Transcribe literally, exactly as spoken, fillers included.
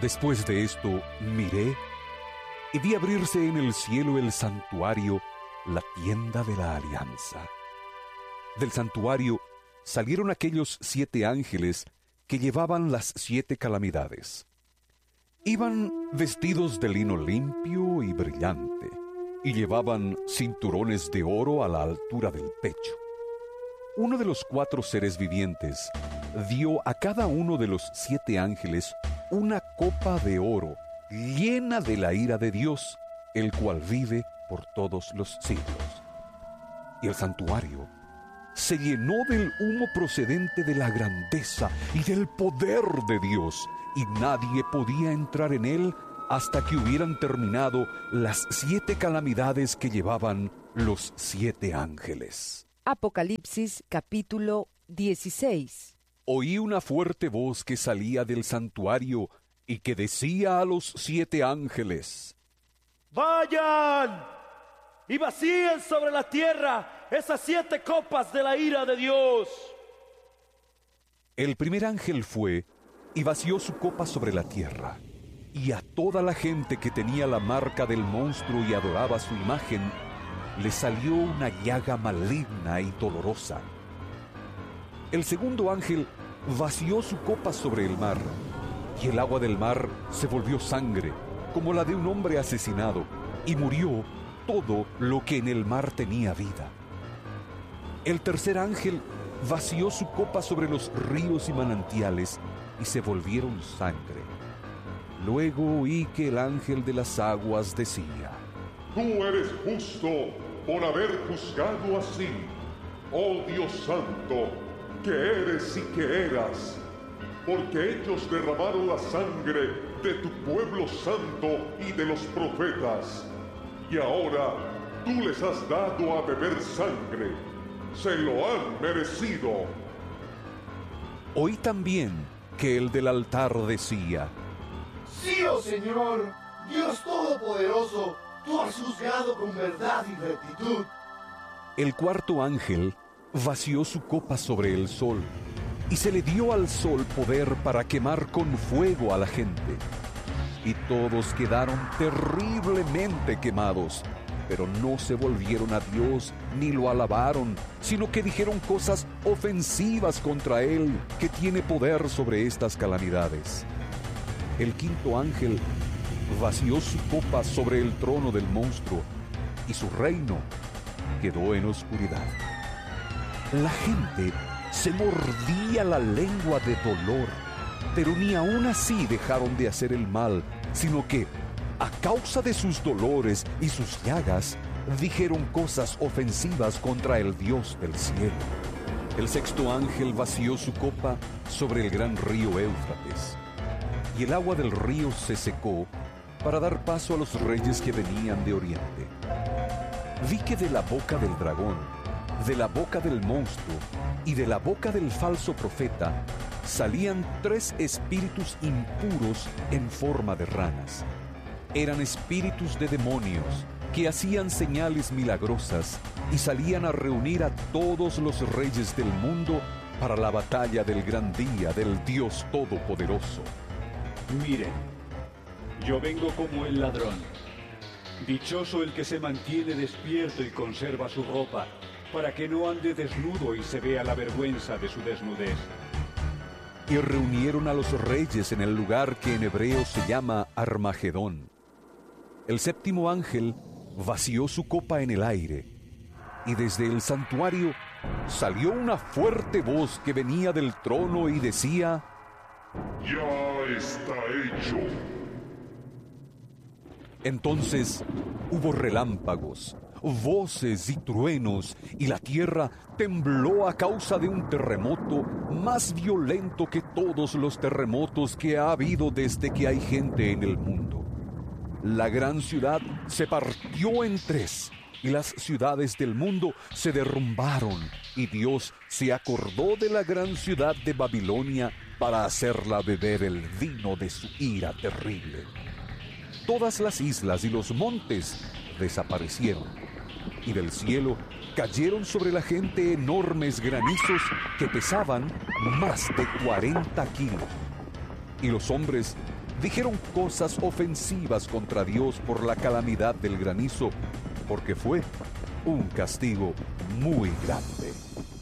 Después de esto miré y vi abrirse en el cielo el santuario, la tienda de la alianza. Del santuario salieron aquellos siete ángeles que llevaban las siete calamidades. Iban vestidos de lino limpio y brillante, y llevaban cinturones de oro a la altura del pecho. Uno de los cuatro seres vivientes dio a cada uno de los siete ángeles una copa de oro llena de la ira de Dios, el cual vive por todos los siglos. Y el santuario se llenó del humo procedente de la grandeza y del poder de Dios, y nadie podía entrar en él hasta que hubieran terminado las siete calamidades que llevaban los siete ángeles. Apocalipsis capítulo dieciséis. Oí una fuerte voz que salía del santuario y que decía a los siete ángeles: ¡Vayan y vacíen sobre la tierra esas siete copas de la ira de Dios! El primer ángel fue y vació su copa sobre la tierra, y a toda la gente que tenía la marca del monstruo y adoraba su imagen, le salió una llaga maligna y dolorosa. El segundo ángel vació su copa sobre el mar, y el agua del mar se volvió sangre, como la de un hombre asesinado, y murió todo lo que en el mar tenía vida. El tercer ángel vació su copa sobre los ríos y manantiales, y se volvieron sangre. Luego oí que el ángel de las aguas decía: Tú eres justo por haber juzgado así, oh Dios santo, que eres y que eras, porque ellos derramaron la sangre de tu pueblo santo y de los profetas, y ahora tú les has dado a beber sangre. Se lo han merecido. Oí también que el del altar decía: Sí, oh Señor, Dios Todopoderoso, tú has juzgado con verdad y rectitud. El cuarto ángel vació su copa sobre el sol, y se le dio al sol poder para quemar con fuego a la gente. Y todos quedaron terriblemente quemados, pero no se volvieron a Dios ni lo alabaron, sino que dijeron cosas ofensivas contra Él, que tiene poder sobre estas calamidades. El quinto ángel vació su copa sobre el trono del monstruo, y su reino quedó en oscuridad. La gente se mordía la lengua de dolor, pero ni aun así dejaron de hacer el mal, sino que, a causa de sus dolores y sus llagas, dijeron cosas ofensivas contra el Dios del cielo. El sexto ángel vació su copa sobre el gran río Éufrates, y el agua del río se secó para dar paso a los reyes que venían de oriente. Vi que de la boca del dragón, de la boca del monstruo y de la boca del falso profeta salían tres espíritus impuros en forma de ranas. Eran espíritus de demonios que hacían señales milagrosas y salían a reunir a todos los reyes del mundo para la batalla del gran día del Dios Todopoderoso. Miren, yo vengo como el ladrón. Dichoso el que se mantiene despierto y conserva su ropa, para que no ande desnudo y se vea la vergüenza de su desnudez. Y reunieron a los reyes en el lugar que en hebreo se llama Armagedón. El séptimo ángel vació su copa en el aire, y desde el santuario salió una fuerte voz que venía del trono y decía: Ya está hecho. Entonces hubo relámpagos, voces y truenos, y la tierra tembló a causa de un terremoto más violento que todos los terremotos que ha habido desde que hay gente en el mundo. La gran ciudad se partió en tres, y las ciudades del mundo se derrumbaron, y Dios se acordó de la gran ciudad de Babilonia para hacerla beber el vino de su ira terrible. Todas las islas y los montes desaparecieron, y del cielo cayeron sobre la gente enormes granizos que pesaban más de cuarenta kilos. Y los hombres dijeron cosas ofensivas contra Dios por la calamidad del granizo, porque fue un castigo muy grande.